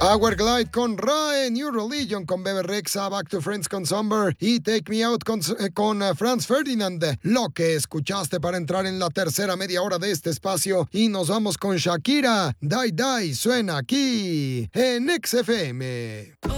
Hourglide con Rae, New Religion con Bebe Rexha, Back to Friends con Somber y Take Me Out con Franz Ferdinand. Lo que escuchaste para entrar en la tercera media hora de este espacio y nos vamos con Shakira. Die Die suena aquí en XFM.